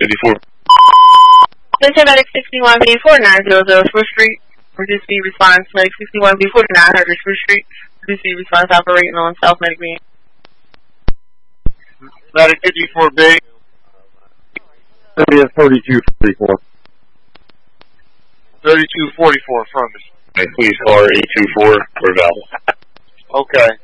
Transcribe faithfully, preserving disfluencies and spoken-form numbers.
fifty-four. Attention Medic sixty-one fifty-four, nine hundred First Street. Emergency response Medic sixty-one fifty-four, nine hundred First Street. Emergency response operating on South Medic B. Medic fifty-four B. thirty-two forty-four. thirty-two forty-four, affirmative. Please call eight two four for Val. Okay.